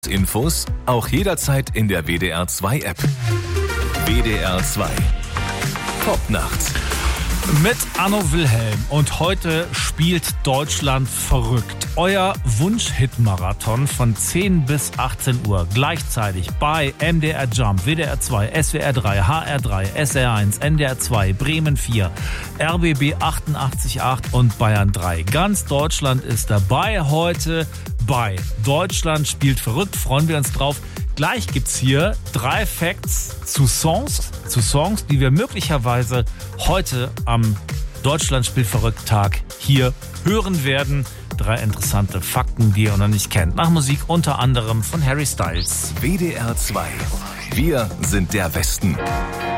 Infos auch jederzeit in der WDR 2 App. WDR 2 Popnacht mit Anno Wilhelm und heute spielt Deutschland verrückt. Euer Wunsch-Hit-Marathon von 10 bis 18 Uhr gleichzeitig bei MDR Jump, WDR 2, SWR 3, HR 3, SR 1, NDR 2, Bremen 4, RBB 88.8 und Bayern 3. Ganz Deutschland ist dabei heute bei Deutschland spielt verrückt. Freuen wir uns drauf. Gleich gibt's hier 3 Facts zu Songs, die wir möglicherweise heute am Deutschland spielt verrückt Tag hier hören werden. 3 interessante Fakten, die ihr noch nicht kennt. Nach Musik unter anderem von Harry Styles. WDR 2. Wir sind der Westen.